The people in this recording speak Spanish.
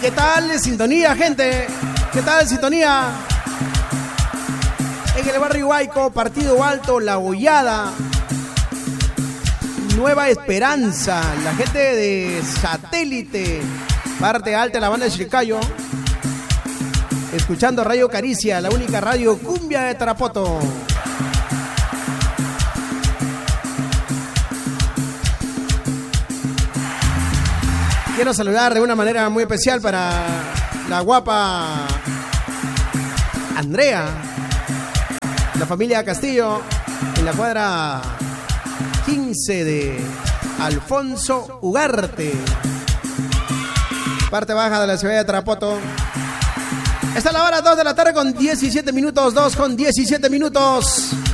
¿Qué tal sintonía, gente? ¿Qué tal sintonía? En el barrio Huayco, Partido Alto, La Hollada, Nueva Esperanza, la gente de Satélite, parte alta de la banda de Chilcayo, escuchando Radio Caricia, la única radio cumbia de Tarapoto. Quiero saludar de una manera muy especial para la guapa Andrea, la familia Castillo, en la cuadra 15 de Alfonso Ugarte, parte baja de la ciudad de Tarapoto. Está la hora 2 de la tarde con 17 minutos, 2 con 17 minutos.